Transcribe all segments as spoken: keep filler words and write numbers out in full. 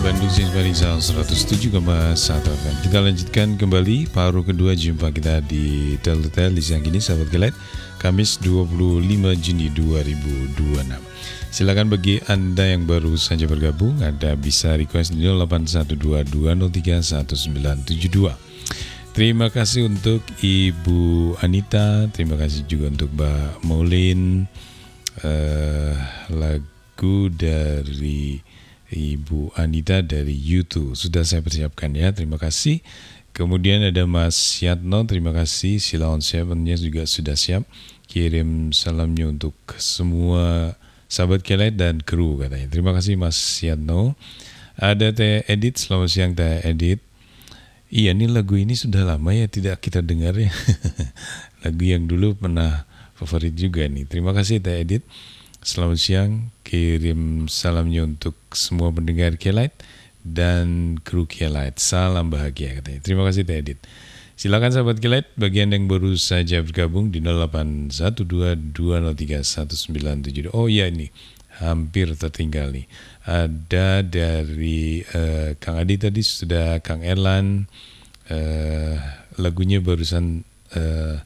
Bandung Sinfonial seratus tujuh koma satu F M. Kita lanjutkan kembali paruh kedua jumpa kita di Teltel di siang ini, sahabat Geliat, Kamis dua puluh lima Juni dua ribu dua puluh enam. Silakan bagi Anda yang baru saja bergabung, Anda bisa request di nol delapan satu dua dua nol tiga satu sembilan tujuh dua. Terima kasih untuk Ibu Anita, terima kasih juga untuk Mbak Maulin. Uh, lagu dari Ibu Anita dari YouTube sudah saya persiapkan ya, terima kasih. Kemudian ada Mas Yatno, terima kasih. Sila on Seven-nya juga sudah siap. Kirim salamnya untuk semua sahabat Kelet dan kru katanya. Terima kasih Mas Yatno. Ada Teh Edit, selamat siang Teh Edit. Iya, ini lagu ini sudah lama ya tidak kita dengar ya. Lagu yang dulu pernah favorit juga nih. Terima kasih Teh Edit. Selamat siang, kirim salamnya untuk semua pendengar Kelight dan kru Kelight. Salam bahagia katanya. Terima kasih Teh Edit. Silakan sahabat Kelight, bagi Anda yang baru saja bergabung di nol delapan satu dua dua nol tiga satu sembilan tujuh dua. Oh iya, ini hampir tertinggal nih. Ada dari uh, Kang Adi tadi sudah, Kang Erlan, uh, lagunya barusan uh,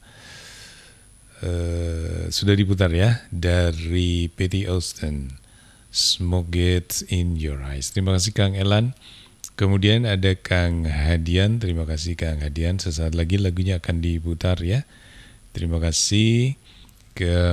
Uh, sudah diputar ya, dari Patti Austin, Smoke It in Your Eyes. Terima kasih Kang Elan. Kemudian ada Kang Hadian, terima kasih Kang Hadian. Sesaat lagi lagunya akan diputar ya. Terima kasih. Ke